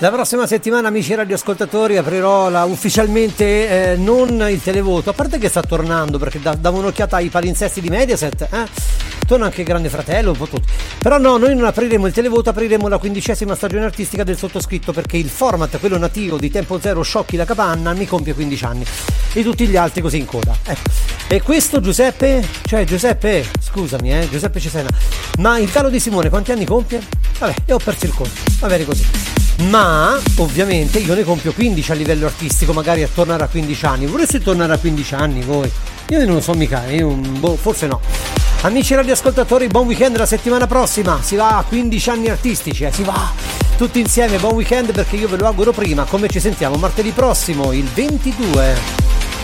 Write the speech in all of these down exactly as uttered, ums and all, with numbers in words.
La prossima settimana, amici radioascoltatori, aprirò la, ufficialmente eh, non il televoto, a parte che sta tornando, perché da, davo un'occhiata ai palinsesti di Mediaset, eh? Torna anche Grande Fratello, un po' tutti. Però no, noi non apriremo il televoto, apriremo la quindicesima stagione artistica del sottoscritto, perché il format, quello nativo di Tempo Zero, Sciocchi la Capanna, mi compie quindici anni. E tutti gli altri così in coda. Ecco. E questo Giuseppe, cioè Giuseppe, scusami, eh, Giuseppe Cesena, ma il calo di Simone quanti anni compie? Vabbè, e ho perso il conto, va bene così. Ma ovviamente io ne compio quindici a livello artistico, magari a tornare a quindici anni. Vorreste tornare a quindici anni voi? Io non lo so mica, io, boh, forse no. Amici radioascoltatori, buon weekend la settimana prossima. Si va a quindici anni artistici, eh, si va tutti insieme. Buon weekend, perché io ve lo auguro prima. Come ci sentiamo martedì prossimo, il ventidue.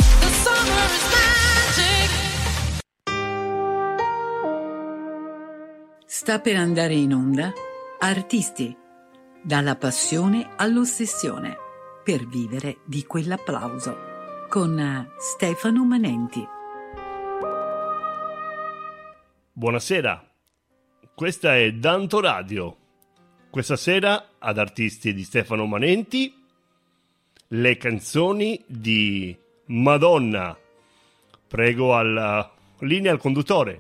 Sta per andare in onda Artisti, dalla passione all'ossessione, per vivere di quell'applauso, con Stefano Manenti. Buonasera, questa è Danto Radio. Questa sera ad Artisti di Stefano Manenti le canzoni di Madonna. Prego alla linea al conduttore.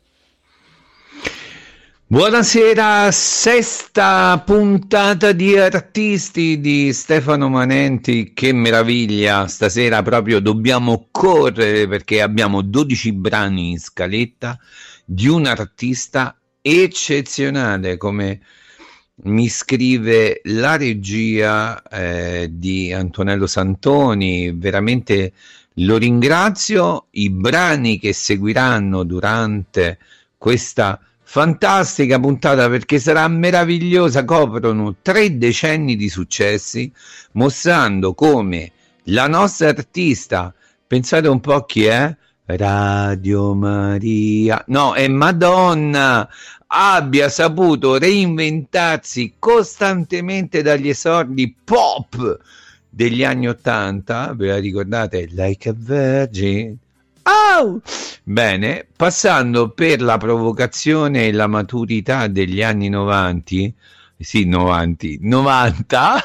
Buonasera, sesta puntata di Artisti di Stefano Manenti. Che meraviglia, stasera proprio dobbiamo correre perché abbiamo dodici brani in scaletta di un artista eccezionale, come mi scrive la regia eh, di Antonello Santoni. Veramente lo ringrazio. I brani che seguiranno durante questa fantastica puntata, perché sarà meravigliosa, coprono tre decenni di successi, mostrando come la nostra artista, pensate un po' chi è? Radio Maria, no, è Madonna, abbia saputo reinventarsi costantemente dagli esordi pop degli anni ottanta. Ve la ricordate? Like a Virgin? Oh! Bene, passando per la provocazione e la maturità degli anni novanta, sì, novanta, novanta,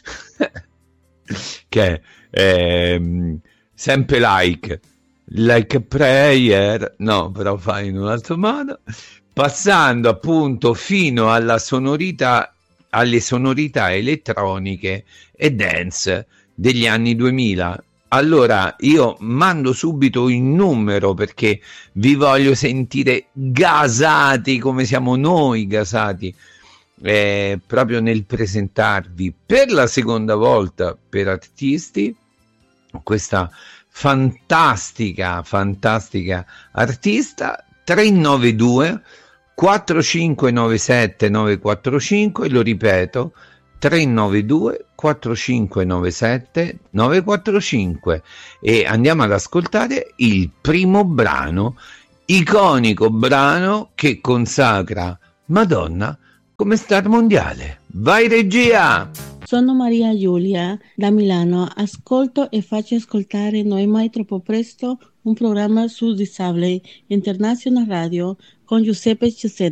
che è ehm, sempre like, like a prayer, no, però fai in un altro modo, passando appunto fino alla sonorità, alle sonorità elettroniche e dance degli anni duemila. Allora io mando subito il numero, perché vi voglio sentire gasati come siamo noi gasati, eh, proprio nel presentarvi per la seconda volta per Artisti questa fantastica fantastica artista. Tre nove due quattro cinque nove sette nove quattro cinque, lo ripeto, tre nove due quattro cinque nove sette nove quattro cinque, e andiamo ad ascoltare il primo brano, iconico brano che consacra Madonna come star mondiale. Vai regia! Sono Maria Giulia da Milano, ascolto e faccio ascoltare Non è mai troppo presto, un programma su Disabili International Radio con Giuseppe Cesena.